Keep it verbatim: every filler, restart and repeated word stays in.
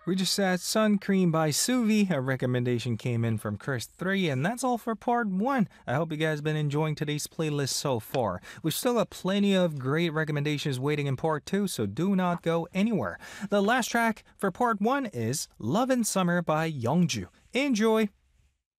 We just had Sun Cream by Suvi. A recommendation came in from Chris three, and that's all for part one. I hope you guys been enjoying today's playlist so far. We still have plenty of great recommendations waiting in part two, so do not go anywhere. The last track for part one is Love in Summer by Youngju. Enjoy!